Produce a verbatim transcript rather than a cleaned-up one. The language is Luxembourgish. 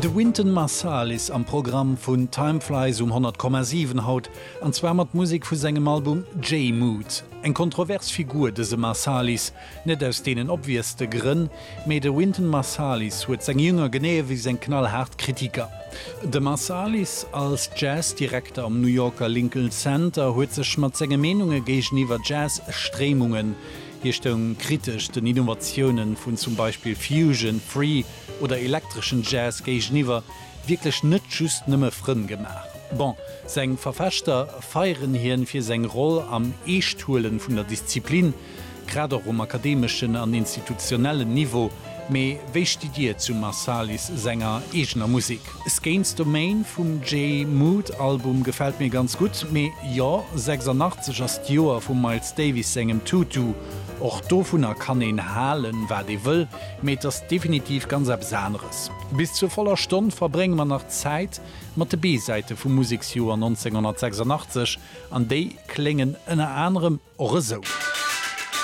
De Wynton Marsalis am Programm vun Timeflies um hundert Komma sieben haut an zwar mat Musik vu segem Album J-Mood. Eg kontrovers Figur dese Marsalis, net aus denen obwieste Grinn, méi de Wynton Marsalis huet seg jünger genee wie seg knallhart Kritiker. De Marsalis als Jazzdirektor am New Yorker Lincoln Center huet sech mat sege Menunge géichniwwer Jazzstremungen, Hirstung kritisch den Innovationen vun zum Beispiel Fusion, Free oder elektrischen Jazz géichniwwer wirklich net just nëmme frinn gemacht. Bon, seg Verfechter feieren hien fir seg Roll am Eeschthuelen vun der Disziplin, grad auch um akademischen an institutionellen Niveau, méi wéi studiert zu Marsalis Sänger egener Musik. Skeins Domain vum J-Mood-Album gefällt mir ganz gut, méi ja sechsundachtzig as Joer vum Miles Davis segem Tutu, och do vunner kann en halen, wer de wëll, méi das definitiv ganz absaneres. Bis zu voller Stunde verbring man nach Zeit mat de B-Seite vum Musiksjoer neunzehnhundertsechsundachtzig, an déi klingen ënner anderem or so.